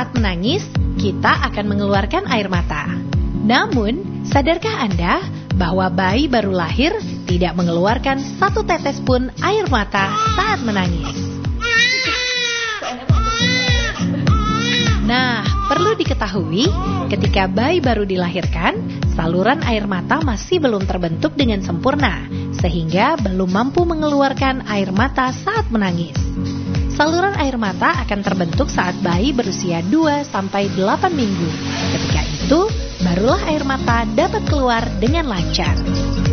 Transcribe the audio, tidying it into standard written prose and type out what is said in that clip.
Saat menangis, kita akan mengeluarkan air mata. Namun, sadarkah Anda bahwa bayi baru lahir tidak mengeluarkan satu tetes pun air mata saat menangis? Nah, perlu diketahui, ketika bayi baru dilahirkan, saluran air mata masih belum terbentuk dengan sempurna, sehingga belum mampu mengeluarkan air mata saat menangis. Saluran air mata akan terbentuk saat bayi berusia 2-8 minggu. Ketika itu, barulah air mata dapat keluar dengan lancar.